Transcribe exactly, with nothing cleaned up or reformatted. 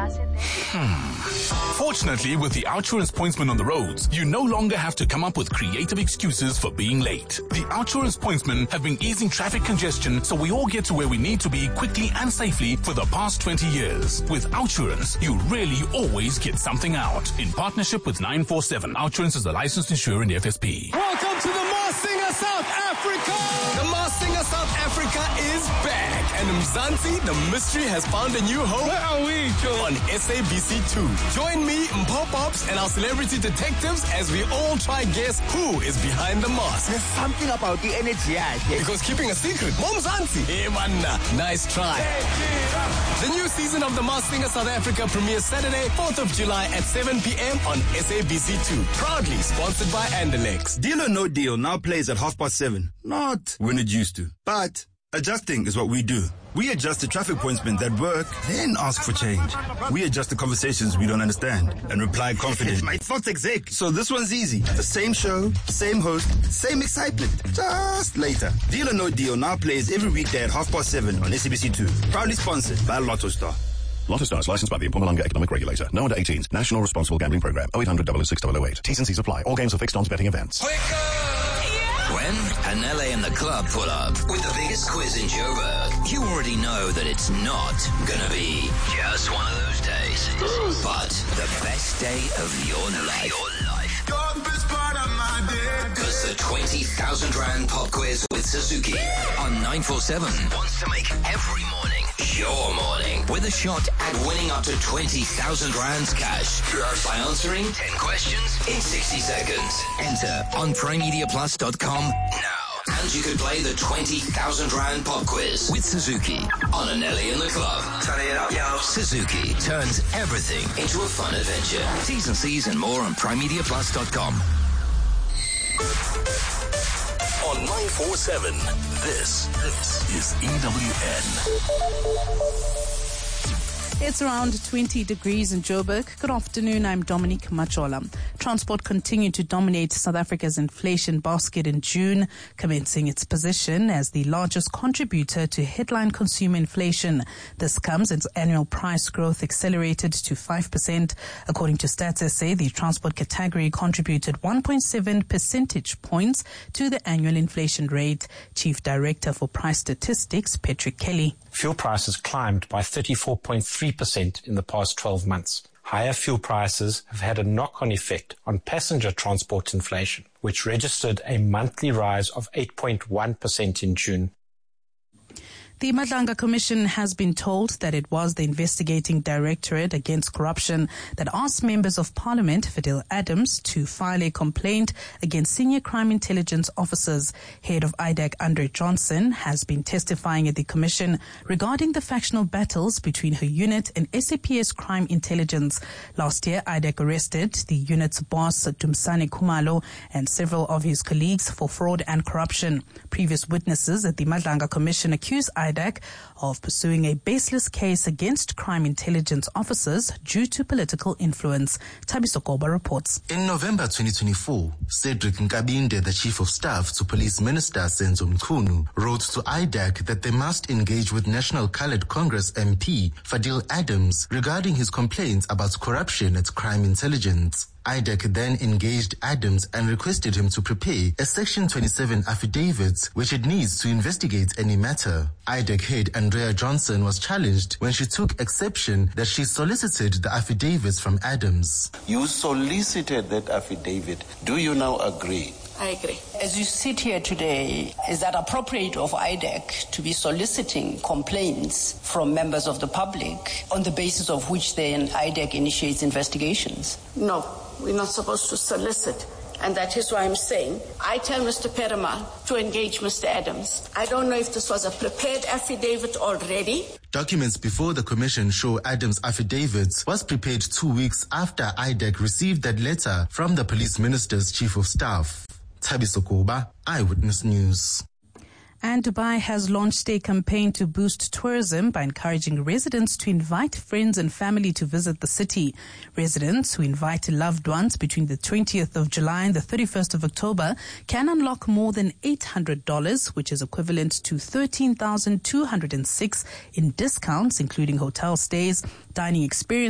Hmm. Fortunately, with the Outsurance Pointsman on the roads, you no longer have to come up with creative excuses for being late. The Outsurance Pointsmen have been easing traffic congestion so we all get to where we need to be quickly and safely for the past twenty years. With Outsurance, you really always get something out. In partnership with nine four seven, Outsurance is a licensed insurer in the F S P. Welcome to the Masked Singer South Africa! The Masked Singer South Africa is back, and Mzansi, the mystery, has found a new home. Where are we, Joe? On S A B C two. Join me, Mpho Pops, and our celebrity detectives as we all try guess who is behind the mask. There's something about the energy, yeah. Because keeping a secret, Mzansi. Hey, man, nice try. The new season of The Masked Singer South Africa premieres Saturday, fourth of July at seven p.m. on S A B C two. Proudly sponsored by Andalex. Deal or No Deal now plays at half past seven. Not when it used to. But adjusting is what we do. We adjust the traffic pointsmen that work, then ask for change. We adjust the conversations we don't understand and reply confidently. My thoughts exec. So this one's easy. The same show, same host, same excitement. Just later. Deal or No Deal now plays every weekday at half past seven on S A B C two. Proudly sponsored by Lotto Star. Lotto Star is licensed by the Mpumalanga Economic Regulator. No under eighteens. National Responsible Gambling Program. oh eight hundred, double oh six, double oh eight. T's and C's apply. All games are fixed odds betting events. When Anele and the club pull up with the biggest quiz in Joburg, you already know that it's not gonna be just one of those days, but the best day of your life. Your life. Because the twenty thousand Rand pop quiz with Suzuki on nine four seven wants to make every morning your morning with a shot at winning up to twenty thousand Rands cash by answering ten questions in sixty seconds. Enter on prime media plus dot com now. And you could play the twenty thousand Rand pop quiz with Suzuki on Anele and the club. Turn it up, yo. Suzuki turns everything into a fun adventure. T's and C's and more on prime media plus dot com. On nine four seven, this, this is E W N. It's around twenty degrees in Joburg. Good afternoon, I'm Dominique Machola. Transport continued to dominate South Africa's inflation basket in June, commencing its position as the largest contributor to headline consumer inflation. This comes as annual price growth accelerated to five percent. According to Stats S A, the transport category contributed one point seven percentage points to the annual inflation rate. Chief Director for Price Statistics, Patrick Kelly. Fuel prices climbed by thirty-four point three percent in the past twelve months. Higher fuel prices have had a knock-on effect on passenger transport inflation, which registered a monthly rise of eight point one percent in June. The Madlanga Commission has been told that it was the investigating Directorate Against Corruption that asked members of Parliament, Fidel Adams, to file a complaint against senior crime intelligence officers. Head of I D A C, Andre Johnson, has been testifying at the Commission regarding the factional battles between her unit and S A P S Crime Intelligence. Last year, I D A C arrested the unit's boss, Dumsane Khumalo, and several of his colleagues for fraud and corruption. Previous witnesses at the Madlanga Commission accused I D A C I D A C of pursuing a baseless case against crime intelligence officers due to political influence. Thabiso Koba reports. In November twenty twenty-four, Cedric Nkabinde, the Chief of Staff to Police Minister Senzo Mchunu, wrote to I D A C that they must engage with National Coloured Congress M P Fidel Adams regarding his complaints about corruption at crime intelligence. I D A C then engaged Adams and requested him to prepare a Section twenty-seven affidavit which it needs to investigate any matter. I D A C head Andrea Johnson was challenged when she took exception that she solicited the affidavits from Adams. You solicited that affidavit. Do you now agree? I agree. As you sit here today, is that appropriate of I D A C to be soliciting complaints from members of the public on the basis of which then I D A C initiates investigations? No, we're not supposed to solicit. And that is why I'm saying, I tell Mister Perumal to engage Mister Adams. I don't know if this was a prepared affidavit already. Documents before the commission show Adams' affidavit was prepared two weeks after I D A C received that letter from the police minister's chief of staff. Thabiso Koba, Eyewitness News. And Dubai has launched a campaign to boost tourism by encouraging residents to invite friends and family to visit the city. Residents who invite loved ones between the twentieth of July and the thirty-first of October can unlock more than eight hundred dollars, which is equivalent to thirteen thousand two hundred six in discounts, including hotel stays, dining experience,